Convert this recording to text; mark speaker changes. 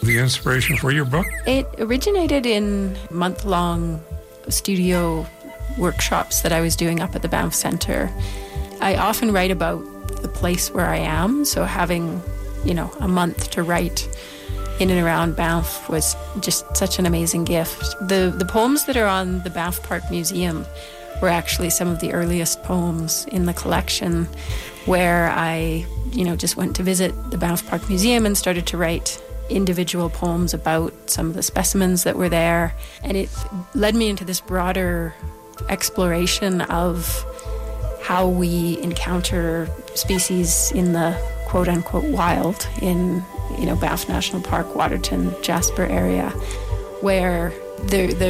Speaker 1: the inspiration for your book?
Speaker 2: It originated in month-long studio workshops that I was doing up at the Banff Centre. I often write about the place where I am, so having, a month to write in and around Banff was just such an amazing gift. The poems that are on the Banff Park Museum were actually some of the earliest poems in the collection, where I, just went to visit the Banff Park Museum and started to write individual poems about some of the specimens that were there. And it led me into this broader exploration of how we encounter species in the quote-unquote wild in, Banff National Park, Waterton, Jasper area, where the